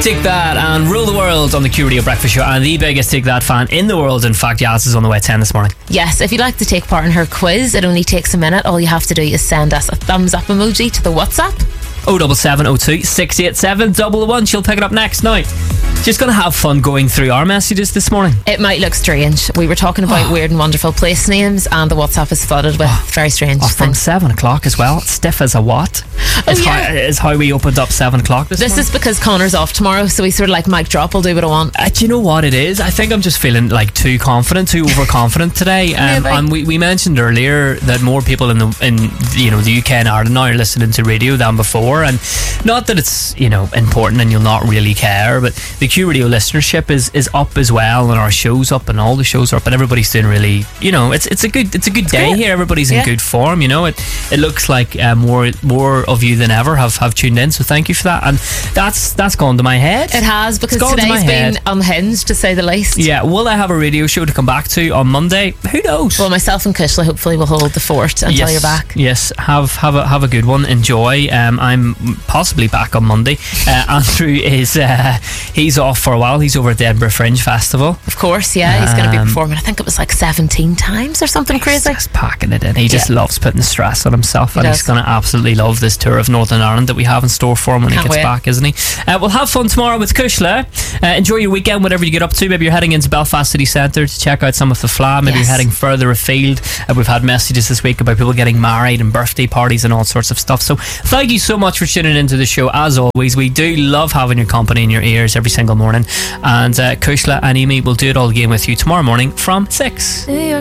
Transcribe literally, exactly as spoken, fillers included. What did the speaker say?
Take That and Rule the World on the Q Radio Breakfast Show. And the biggest Take That fan in the world, in fact, Yaz, is on the way at ten this morning. Yes, if you'd like to take part in her quiz, it only takes a minute. All you have to do is send us a thumbs up emoji to the WhatsApp. oh seven seven oh two six eight seven double one. She'll pick it up next. Now, just going to have fun going through our messages this morning. It might look strange. We were talking about weird and wonderful place names, and the WhatsApp is flooded with oh. very strange oh, things. From seven o'clock as well. Stiff as a what? Oh, is, yeah. how, is how we opened up seven o'clock this This morning. is because Connor's off tomorrow, so he's sort of like, mic drop, I'll do what I want. Uh, do you know what it is? I think I'm just feeling like too confident, too overconfident today. Um, and we, we mentioned earlier that more people in the in you know the U K and Ireland now are listening to radio than before, and not that it's you know important and you'll not really care, but the Q Radio listenership is, is up as well, and our show's up, and all the shows are up, and everybody's doing really you know it's it's a good it's a good day here. Everybody's in yeah. good form. You know it it looks like uh, more more of you than ever have, have tuned in, so thank you for that. And that's that's gone to my head. It has, because today's been unhinged, to say the least. Yeah, will I have a radio show to come back to on Monday? Who knows? Well, myself and Kushla hopefully will hold the fort until yes, you're back. Yes, have have a have a good one. Enjoy. Um, I'm possibly back on Monday. Uh, Andrew is uh, he's off for a while. He's over at the Edinburgh Fringe Festival. Of course, yeah, he's going to be performing. I think it was like seventeen times or something he's crazy. Just packing it in. He just yeah. loves putting the stress on himself, he and does. he's going to absolutely love this tour of Northern Ireland that we have in store for him when Can't he gets wait. back, isn't he? Uh, we'll have fun tomorrow with Kushla. Uh, enjoy your weekend, whatever you get up to. Maybe you're heading into Belfast City Centre to check out some of the Fla. Maybe yes. you're heading further afield. Uh, we've had messages this week about people getting married and birthday parties and all sorts of stuff. So thank you so much for tuning into the show. As always, we do love having your company in your ears every single morning. And uh, Kushla and Amy will do it all again with you tomorrow morning from six.